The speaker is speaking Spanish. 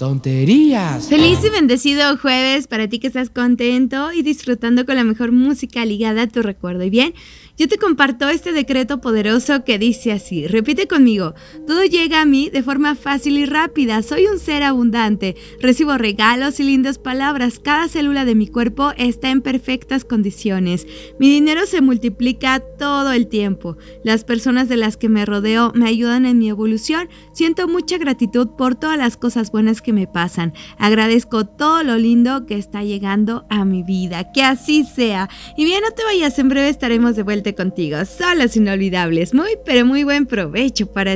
tonterías. Feliz y bendecido jueves para ti que estás contento y disfrutando con la mejor música ligada a tu recuerdo. Y bien, yo te comparto este decreto poderoso que dice así, repite conmigo: todo llega a mí de forma fácil y rápida, soy un ser abundante, recibo regalos y lindas palabras, cada célula de mi cuerpo está en perfectas condiciones, mi dinero se multiplica todo el tiempo, las personas de las que me rodeo me ayudan en mi evolución, siento mucha gratitud por todas las cosas buenas que me pasan, agradezco todo lo lindo que está llegando a mi vida, que así sea. Y bien, no te vayas, en breve estaremos de vuelta contigo, solos inolvidables, muy pero muy buen provecho para